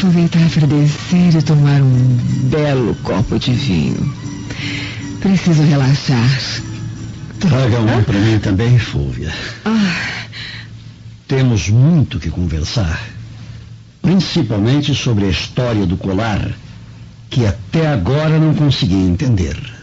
aproveitar para descer e tomar um belo copo de vinho. Preciso relaxar. Traga um para mim também, Fúvia. Temos muito que conversar. Principalmente sobre a história do colar, que até agora não consegui entender.